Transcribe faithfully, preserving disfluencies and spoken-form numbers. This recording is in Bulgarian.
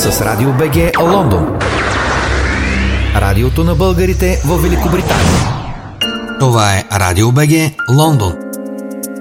с Радио БГ Лондон. Радиото на българите в Великобритания. Това е Радио БГ Лондон.